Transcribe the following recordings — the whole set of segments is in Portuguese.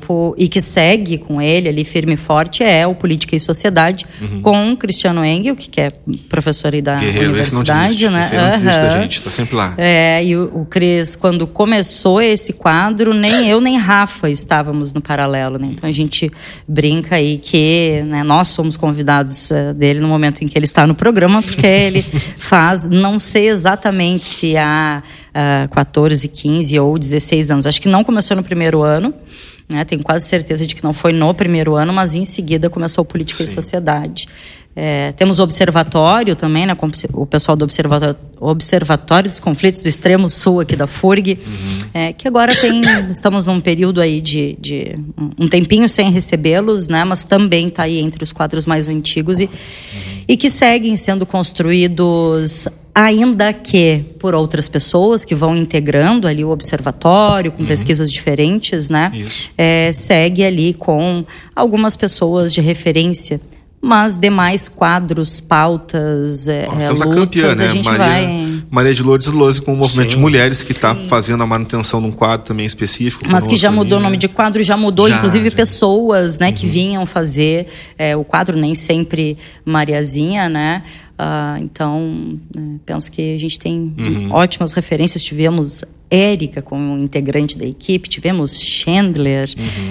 grupo, e que segue com ele ali firme e forte, é o Política e Sociedade, com Cristiano Engel, que é professor aí da universidade. Esse não desiste, né? Esse não desiste da gente, tá sempre lá. E o Cris, quando começou esse quadro, nem eu nem Rafa estávamos no Paralelo, né? Então a gente brinca aí que, né, nós somos convidados dele no momento em que ele está no programa, porque ele faz, não sei exatamente se há 14, 15 ou 16 anos. Acho que não começou no primeiro ano, né? Tenho quase certeza de que não foi no primeiro ano, mas em seguida começou Política e Sociedade. Temos o Observatório também, né, com o pessoal do Observatório dos Conflitos do Extremo Sul aqui da FURG, que agora estamos num período aí de um tempinho sem recebê-los, né, mas também está aí entre os quadros mais antigos e que seguem sendo construídos, ainda que por outras pessoas que vão integrando ali o observatório com pesquisas diferentes, né? Segue ali com algumas pessoas de referência, mas demais quadros, pautas, temos lutas, a campeã, né? A gente Maria de Lourdes Lose, com o Movimento de Mulheres, que está fazendo a manutenção de um quadro também específico. Mas que já mudou o nome de quadro, já mudou, inclusive pessoas, né, que vinham fazer o quadro, nem sempre Mariazinha, né? Então, penso que a gente tem ótimas referências. Tivemos Érica como integrante da equipe, tivemos Chandler,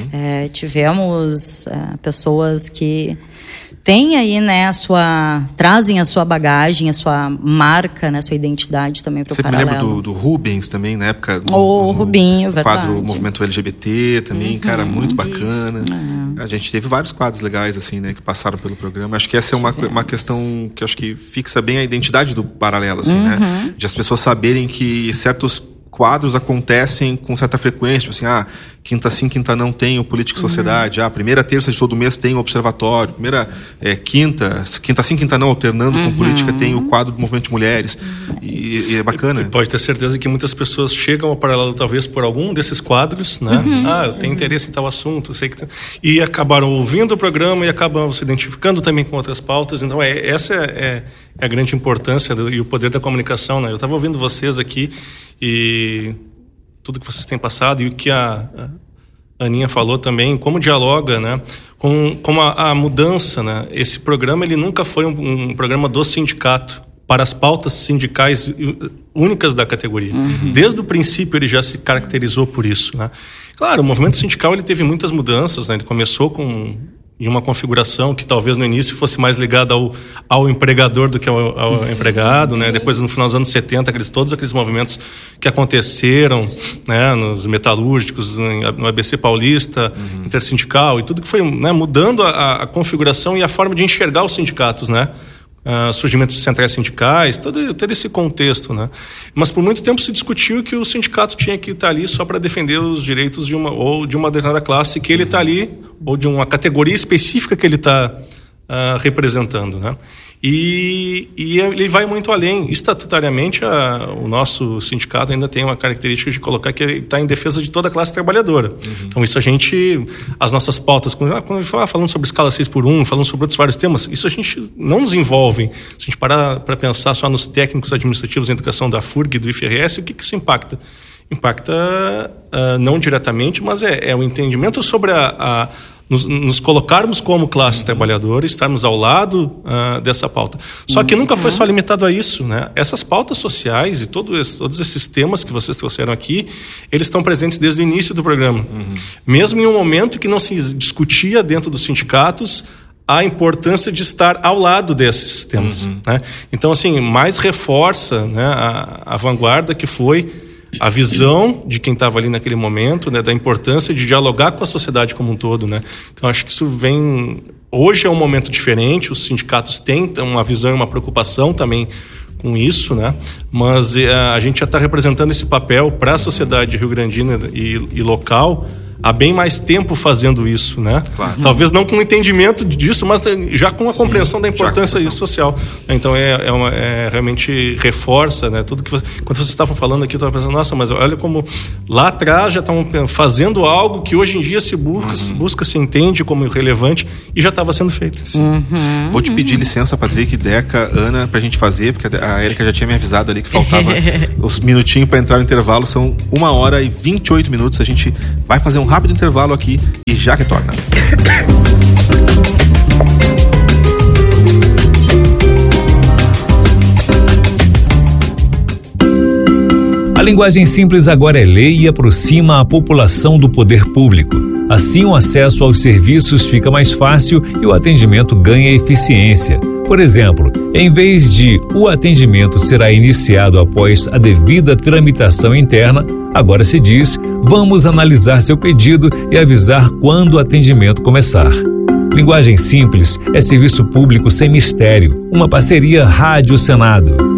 tivemos pessoas que têm aí, né, trazem a sua bagagem, a sua marca, né, a sua identidade também para o Paralelo. Você me lembra do Rubens também, na época? O Rubinho, verdade. Quadro Movimento LGBT também, cara, muito bacana. A gente teve vários quadros legais, assim, né, que passaram pelo programa. Acho que essa é uma questão que eu acho que fixa bem a identidade do Paralelo, assim, né? De as pessoas saberem que certos quadros acontecem com certa frequência, tipo assim, quinta sim, quinta não tem o Política e Sociedade, primeira terça de todo mês tem o Observatório, primeira quinta sim, quinta não, alternando com Política, tem o quadro do Movimento de Mulheres, e é bacana. E pode ter certeza que muitas pessoas chegam ao Paralelo talvez por algum desses quadros, né? Eu tenho interesse em tal assunto, sei que e acabaram ouvindo o programa e acabam se identificando também com outras pautas. Então essa é a grande importância e o poder da comunicação, né? Eu estava ouvindo vocês aqui e tudo que vocês têm passado e o que a Aninha falou também, como dialoga, né, com a mudança, né? Esse programa ele nunca foi um programa do sindicato para as pautas sindicais únicas da categoria. Desde o princípio ele já se caracterizou por isso, né? Claro, o movimento sindical ele teve muitas mudanças, né? Ele começou em uma configuração que talvez no início fosse mais ligada ao empregador do que ao empregado, né? Depois, no final dos anos 70, todos aqueles movimentos que aconteceram, né, nos metalúrgicos, no ABC Paulista, intersindical, e tudo que foi, né, mudando a configuração e a forma de enxergar os sindicatos, né? Surgimento de centrais sindicais, todo esse contexto, né? Mas por muito tempo se discutiu que o sindicato tinha que estar ali só para defender os direitos de uma determinada classe que ele está ali, ou de uma categoria específica que ele está representando, né? E ele vai muito além. Estatutariamente, o nosso sindicato ainda tem uma característica de colocar que está em defesa de toda a classe trabalhadora. Então, isso as nossas pautas, quando falando sobre escala 6x1, falando sobre outros vários temas, isso a gente não nos envolve. Se a gente parar para pensar só nos técnicos administrativos em educação da FURG e do IFRS, o que isso impacta? Impacta não diretamente, mas é o entendimento sobre nos colocarmos como classe trabalhadora, estarmos ao lado dessa pauta. Só que nunca foi só limitado a isso, né? Essas pautas sociais e todos esses temas que vocês trouxeram aqui, eles estão presentes desde o início do programa. Mesmo em um momento que não se discutia dentro dos sindicatos a importância de estar ao lado desses temas, né? Então, assim, mais reforça, né, a vanguarda que foi a visão de quem estava ali naquele momento, né, da importância de dialogar com a sociedade como um todo, né? Então, acho que isso vem... Hoje é um momento diferente, os sindicatos têm uma visão e uma preocupação também com isso, né? Mas a gente já está representando esse papel para a sociedade rio-grandina e local há bem mais tempo fazendo isso, né? Claro. Talvez não com o entendimento disso, mas já com a compreensão da importância social. Então, realmente reforça, né? Tudo que quando vocês estavam falando aqui, eu estava pensando, nossa, mas olha como lá atrás já estavam fazendo algo que hoje em dia se busca, se entende como relevante e já estava sendo feito. Vou te pedir licença, Patrick, Deca, Ana, pra gente fazer, porque a Érica já tinha me avisado ali que faltava os minutinhos para entrar no intervalo. São 1h28. A gente vai fazer um um rápido intervalo aqui e já retorna. A linguagem simples agora é lei e aproxima a população do poder público. Assim, o acesso aos serviços fica mais fácil e o atendimento ganha eficiência. Por exemplo, em vez de o atendimento será iniciado após a devida tramitação interna, agora se diz: vamos analisar seu pedido e avisar quando o atendimento começar. Linguagem simples é serviço público sem mistério, uma parceria Rádio Senado.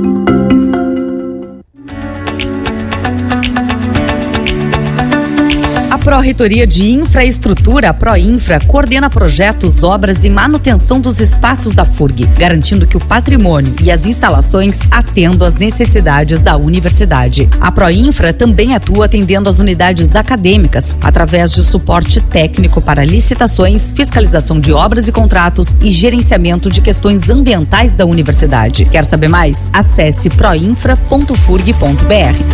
A Pró-Reitoria de Infraestrutura, a Proinfra, coordena projetos, obras e manutenção dos espaços da FURG, garantindo que o patrimônio e as instalações atendam às necessidades da universidade. A Proinfra também atua atendendo as unidades acadêmicas, através de suporte técnico para licitações, fiscalização de obras e contratos e gerenciamento de questões ambientais da universidade. Quer saber mais? Acesse proinfra.furg.br.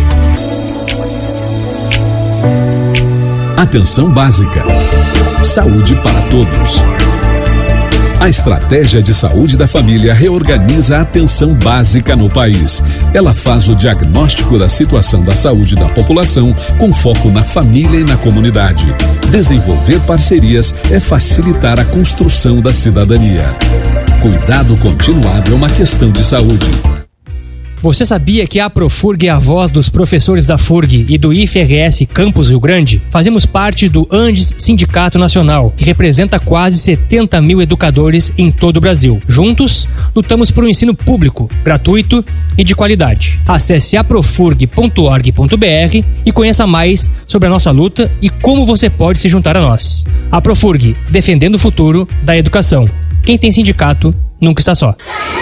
Atenção básica. Saúde para todos. A Estratégia de Saúde da Família reorganiza a atenção básica no país. Ela faz o diagnóstico da situação da saúde da população com foco na família e na comunidade. Desenvolver parcerias é facilitar a construção da cidadania. Cuidado continuado é uma questão de saúde. Você sabia que a Profurg é a voz dos professores da FURG e do IFRS Campus Rio Grande? Fazemos parte do Andes Sindicato Nacional, que representa quase 70 mil educadores em todo o Brasil. Juntos, lutamos por um ensino público, gratuito e de qualidade. Acesse aprofurg.org.br e conheça mais sobre a nossa luta e como você pode se juntar a nós. A Profurg, defendendo o futuro da educação. Quem tem sindicato nunca está só.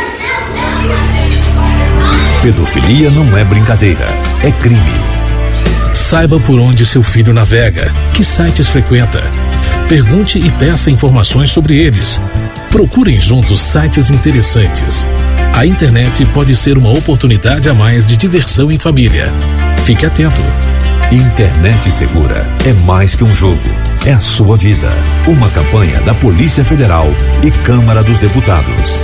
Pedofilia não é brincadeira, é crime. Saiba por onde seu filho navega, que sites frequenta. Pergunte e peça informações sobre eles. Procurem juntos sites interessantes. A internet pode ser uma oportunidade a mais de diversão em família. Fique atento. Internet segura é mais que um jogo, é a sua vida. Uma campanha da Polícia Federal e Câmara dos Deputados.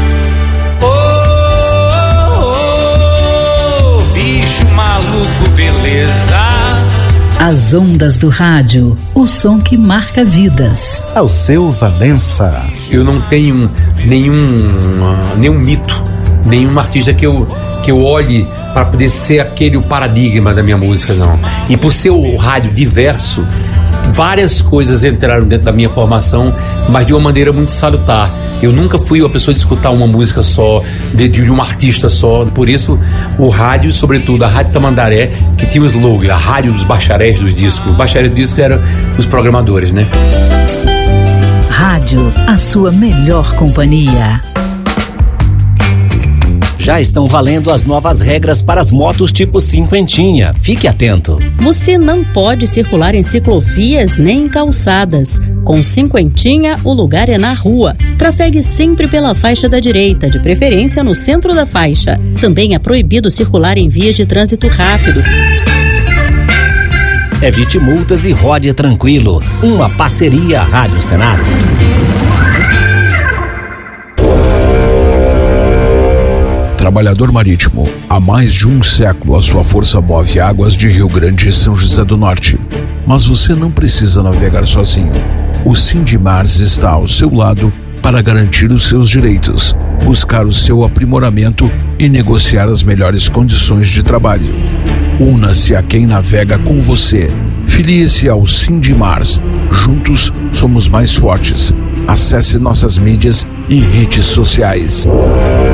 Bicho maluco, beleza. As ondas do rádio, o som que marca vidas. Alceu Valença. Eu não tenho nenhum mito, nenhum artista que eu olhe para poder ser aquele o paradigma da minha música, não. E por ser o rádio diverso, várias coisas entraram dentro da minha formação, mas de uma maneira muito salutar. Eu nunca fui uma pessoa de escutar uma música só, de um artista só. Por isso, o rádio, sobretudo a Rádio Tamandaré, que tinha o slogan, a rádio dos bacharéis dos discos. Os bacharéis dos discos eram os programadores, né? Rádio, a sua melhor companhia. Já estão valendo as novas regras para as motos tipo cinquentinha. Fique atento. Você não pode circular em ciclovias nem em calçadas. Com cinquentinha, o lugar é na rua. Trafegue sempre pela faixa da direita, de preferência no centro da faixa. Também é proibido circular em vias de trânsito rápido. Evite multas e rode tranquilo. Uma parceria Rádio Senado. Trabalhador marítimo, há mais de um século a sua força move águas de Rio Grande e São José do Norte. Mas você não precisa navegar sozinho. O Sindimars está ao seu lado para garantir os seus direitos, buscar o seu aprimoramento e negociar as melhores condições de trabalho. Una-se a quem navega com você. Filie-se ao Sindimars. Juntos somos mais fortes. Acesse nossas mídias e redes sociais.